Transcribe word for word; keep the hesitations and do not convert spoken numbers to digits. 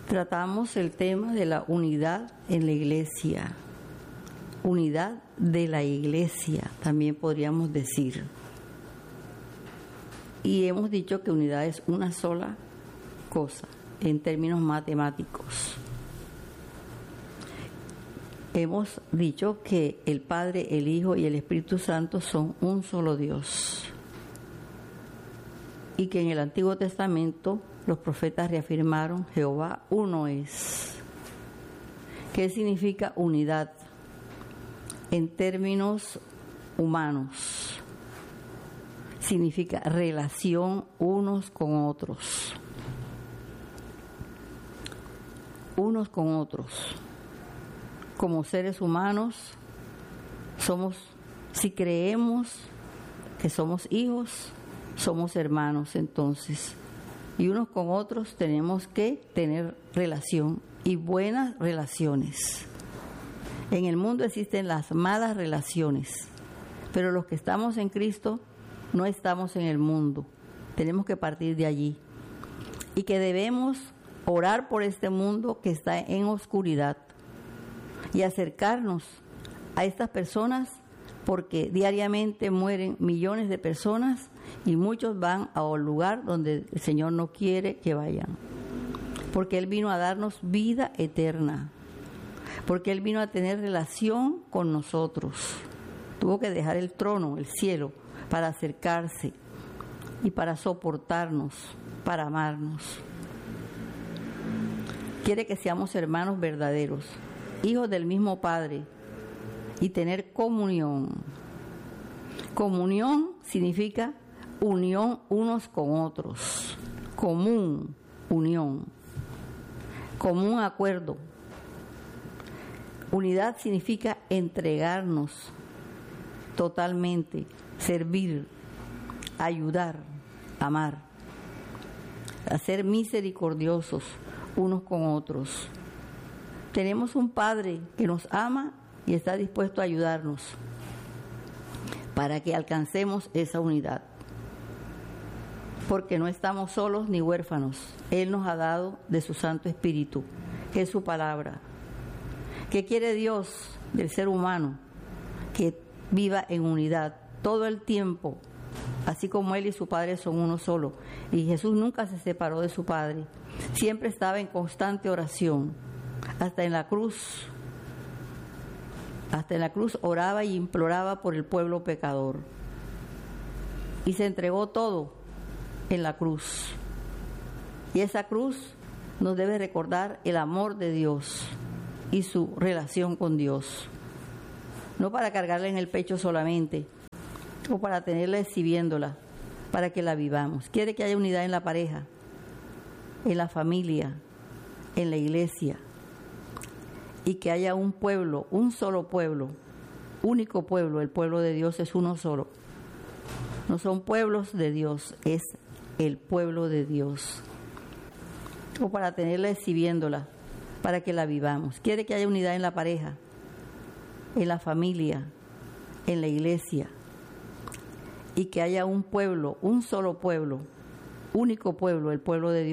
Tratamos el tema de la unidad en la iglesia. Unidad de la iglesia, también podríamos decir. Y hemos dicho que unidad es una sola cosa, en términos matemáticos. Hemos dicho que el Padre, el Hijo y el Espíritu Santo son un solo Dios. Y que en el Antiguo Testamento los profetas reafirmaron: Jehová uno es. ¿Qué significa unidad en términos humanos? Significa relación unos con otros. Unos con otros. Como seres humanos, somos, si creemos que somos hijos, somos hermanos entonces. Y unos con otros tenemos que tener relación y buenas relaciones. En el mundo existen las malas relaciones, pero los que estamos en Cristo no estamos en el mundo. Tenemos que partir de allí. Y que debemos orar por este mundo que está en oscuridad y acercarnos a estas personas, porque diariamente mueren millones de personas y muchos van a un lugar donde el Señor no quiere que vayan. Porque Él vino a darnos vida eterna. Porque Él vino a tener relación con nosotros. Tuvo que dejar el trono, el cielo, para acercarse y para soportarnos, para amarnos. Quiere que seamos hermanos verdaderos, hijos del mismo Padre, y tener comunión. Comunión significa unión unos con otros, común, unión, común acuerdo. Unidad significa entregarnos totalmente, servir, ayudar, amar, a ser misericordiosos unos con otros. Tenemos un Padre que nos ama y está dispuesto a ayudarnos para que alcancemos esa unidad. Porque no estamos solos ni huérfanos. Él nos ha dado de su Santo Espíritu, que es su palabra. ¿Qué quiere Dios del ser humano? Que viva en unidad todo el tiempo, así como Él y su Padre son uno solo. Y Jesús nunca se separó de su Padre. Siempre estaba en constante oración. Hasta en la cruz. Hasta en la cruz oraba y imploraba por el pueblo pecador. Y se entregó todo en la cruz. Y esa cruz nos debe recordar el amor de Dios y su relación con Dios. No para cargarla en el pecho solamente, o para tenerla exhibiéndola, para que la vivamos. Quiere que haya unidad en la pareja, en la familia, en la iglesia, y que haya un pueblo, un solo pueblo, único pueblo. El pueblo de Dios es uno solo. No son pueblos de Dios, es el pueblo de Dios. O para tenerla exhibiéndola, para que la vivamos. Quiere que haya unidad en la pareja, en la familia, en la iglesia, y que haya un pueblo, un solo pueblo, único pueblo, el pueblo de Dios.